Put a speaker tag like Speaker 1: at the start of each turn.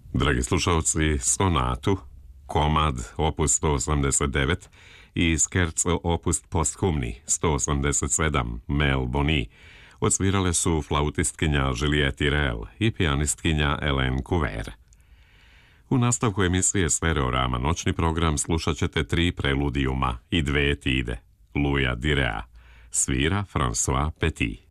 Speaker 1: Dragi slušalci, sonatu, komad opus 189 i scherzo opus posthumni 187 Mel Boni odsvirale su flautistkinja Juliette Rell i pijanistkinja Hélène Couver. U nastavku emisije Stereorama noćni program slušat ćete 3 preludijuma i 2 etide Louisa Direa, svira François Petit.